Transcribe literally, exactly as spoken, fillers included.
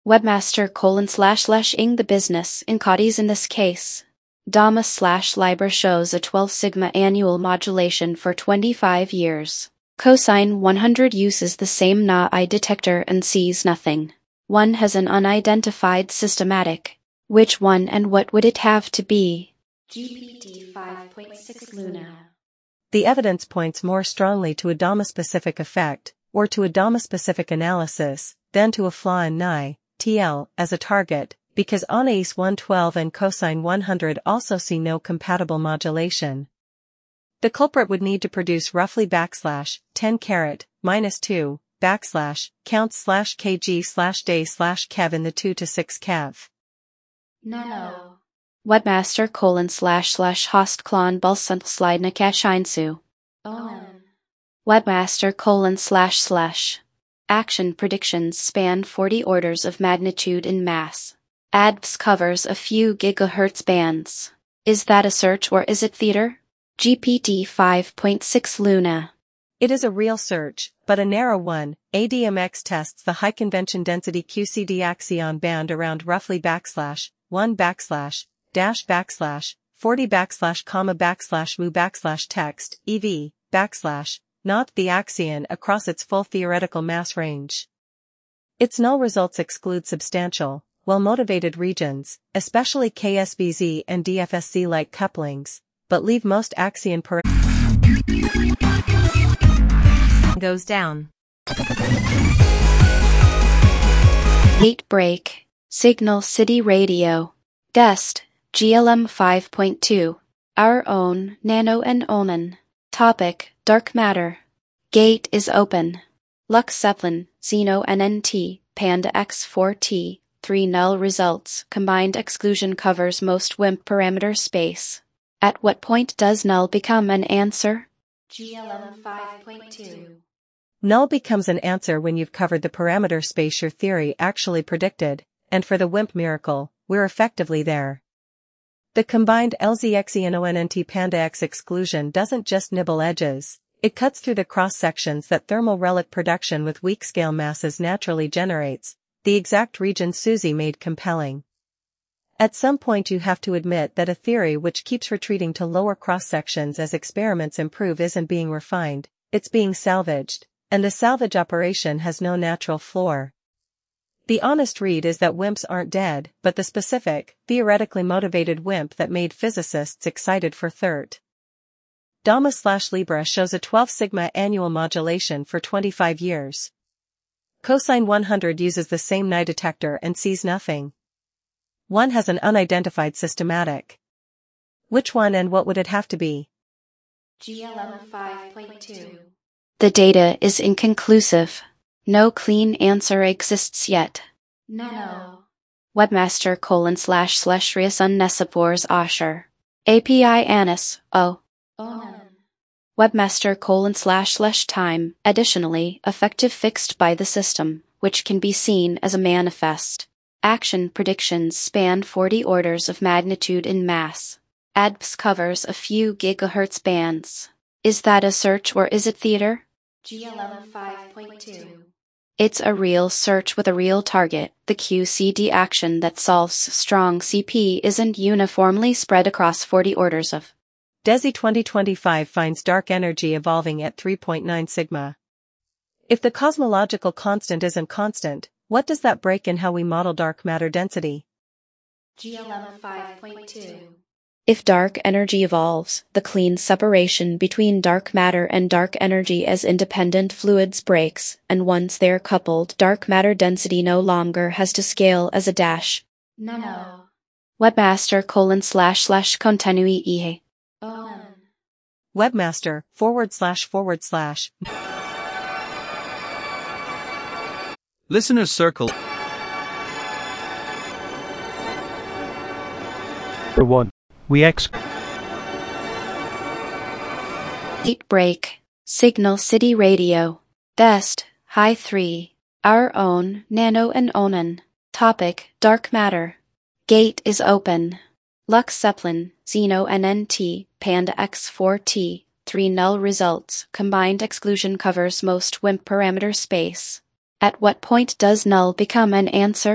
Webmaster colon slash slash ing the business in Codis in this case. Dama slash Libra shows a twelve sigma annual modulation for twenty-five years. Cosine one hundred uses the same N A I detector and sees nothing. One has an unidentified systematic. Which one and what would it have to be? G P T five point six Luna. The evidence points more strongly to a Dama-specific effect, or to a Dama-specific analysis, than to a flaw in N I, T L, as a target, because Anais one twelve and cosine one hundred also see no compatible modulation. The culprit would need to produce roughly backslash, ten carat, minus two, backslash, counts slash kg slash day slash kev in the two to six kev. Nano. Webmaster colon slash slash host clon bulsant slide nakashinsu. Omen. Webmaster colon slash slash. Action predictions span forty orders of magnitude in mass. A D B S covers a few gigahertz bands. Is that a search or is it theater? G P T five point six Luna. It is a real search, but a narrow one. A D M X tests the high convention density Q C D axion band around roughly backslash, one backslash, dash backslash, forty backslash comma backslash mu backslash text, E V, backslash, not the axion across its full theoretical mass range. Its null results exclude substantial, well-motivated regions, especially K S B Z and D F S Z-like couplings, but leave most axion per goes down. Gate break. Signal City Radio. Guest, G L M five point two. Our own, Nano and Onan. Topic, Dark Matter. Gate is open. Lux Zeppelin, Xeno N N T, Panda X four T, three null results. Combined exclusion covers most W I M P parameter space. At what point does null become an answer? G L M five point two. Null becomes an answer when you've covered the parameter space your theory actually predicted, and for the W I M P miracle, we're effectively there. The combined L Z X E N O N N T Panda X exclusion doesn't just nibble edges, it cuts through the cross-sections that thermal relic production with weak scale masses naturally generates, the exact region Susie made compelling. At some point you have to admit that a theory which keeps retreating to lower cross-sections as experiments improve isn't being refined, it's being salvaged, and the salvage operation has no natural floor. The honest read is that W I M Ps aren't dead, but the specific, theoretically motivated W I M P that made physicists excited for third. Dama slash Libra shows a twelve sigma annual modulation for twenty-five years. Cosine one hundred uses the same N I detector and sees nothing. One has an unidentified systematic. Which one and what would it have to be? G L M five point two. The data is inconclusive. No clean answer exists yet. Nano. Webmaster colon slash slash Riasun Nesapors Asher. A P I Anis, O. Omen. Webmaster colon slash slash time, additionally, effective fixed by the system, which can be seen as a manifest. Action predictions span forty orders of magnitude in mass. A D B S covers a few gigahertz bands. Is that a search or is it theater? G L M five point two. It's a real search with a real target. The Q C D action that solves strong C P isn't uniformly spread across forty orders of. DESI twenty twenty-five finds dark energy evolving at three point nine sigma. If the cosmological constant isn't constant, what does that break in how we model dark matter density? G L M five point two. If dark energy evolves, the clean separation between dark matter and dark energy as independent fluids breaks, and once they're coupled, dark matter density no longer has to scale as a dash. Nano. Webmaster colon slash slash continui ihe. Omen. Webmaster, forward slash forward slash. Listener circle. For one, we ex. Gate break. Signal City Radio. Best, High three. Our own, Nano and Onan. Topic, Dark Matter. Gate is open. Lux Zeppelin, Xeno N N T, Panda X four T, three null results. Combined exclusion covers most W I M P parameter space. At what point does null become an answer?